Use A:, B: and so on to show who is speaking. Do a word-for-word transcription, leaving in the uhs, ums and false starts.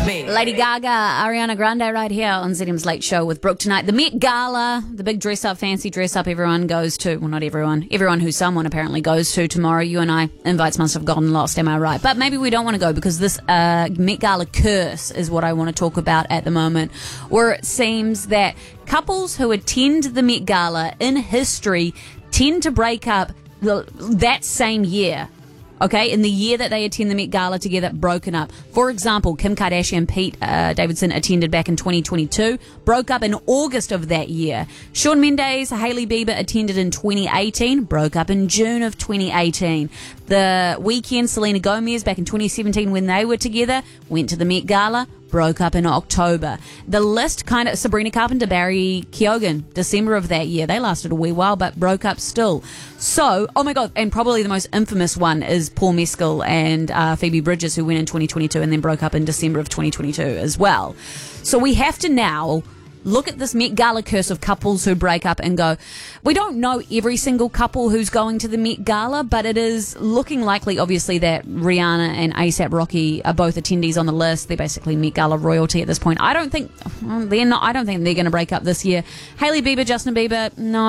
A: Lady Gaga, Ariana Grande right here on Z M's Late Show with Brooke tonight. The Met Gala, the big dress-up, fancy dress-up everyone goes to. Well, not everyone. Everyone who someone apparently goes to tomorrow. You and I, invites must have gotten lost, am I right? But maybe we don't want to go because this uh, Met Gala curse is what I want to talk about at the moment, where it seems that couples who attend the Met Gala in history tend to break up the, that same year. Okay, in the year that they attend the Met Gala together, broken up. For example, Kim Kardashian and Pete uh, Davidson attended back in twenty twenty-two, broke up in August of that year. Shawn Mendes, Hailey Bieber attended in twenty eighteen, broke up in June of twenty eighteen. The Weeknd, Selena Gomez, back in twenty seventeen when they were together, went to the Met Gala, broke up in October. The list kind of, Sabrina Carpenter, Barry Keoghan, December of that year. They lasted a wee while, but broke up still. So, oh my God, and probably the most infamous one is Paul Mescal and uh, Phoebe Bridgers, who went in twenty twenty-two and then broke up in December of twenty twenty-two as well. So we have to now look at this Met Gala curse of couples who break up and go, we don't know every single couple who's going to the Met Gala, but it is looking likely, obviously, that Rihanna and ASAP Rocky are both attendees on the list. They're basically Met Gala royalty at this point. I don't think, well, they're not, I don't think they're going to break up this year. Hailey Bieber, Justin Bieber, no.